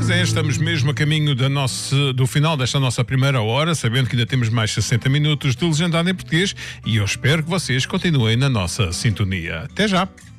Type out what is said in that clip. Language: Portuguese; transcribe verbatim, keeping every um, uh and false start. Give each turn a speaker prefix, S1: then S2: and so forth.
S1: Pois é, estamos mesmo a caminho da nossa, do final desta nossa primeira hora, sabendo que ainda temos mais sessenta minutos de legendado em português, e eu espero que vocês continuem na nossa sintonia. Até já!